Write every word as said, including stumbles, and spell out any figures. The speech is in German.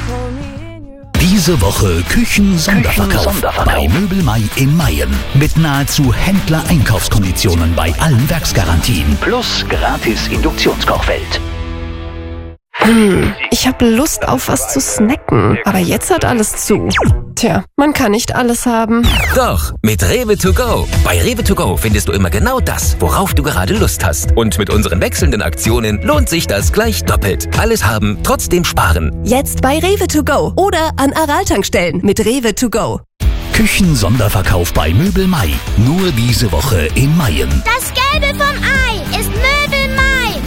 Diese Woche Küchen-Sonderverkauf Küchen-Sonderverkauf bei Möbel Mai in Mayen. Mit nahezu Händler-Einkaufskonditionen bei allen Werksgarantien. plus gratis Induktionskochfeld. Hm, ich habe Lust auf was zu snacken, aber jetzt hat alles zu. Tja, man kann nicht alles haben. Doch, mit Rewe to go. Bei Rewe to go findest du immer genau das, worauf du gerade Lust hast. Und mit unseren wechselnden Aktionen lohnt sich das gleich doppelt. Alles haben, trotzdem sparen. Jetzt bei Rewe to go oder an Aral-Tankstellen mit Rewe to go. Küchen-Sonderverkauf bei Möbel Mai. Nur diese Woche in Mayen. Das Gelbe vom Ei ist Müll.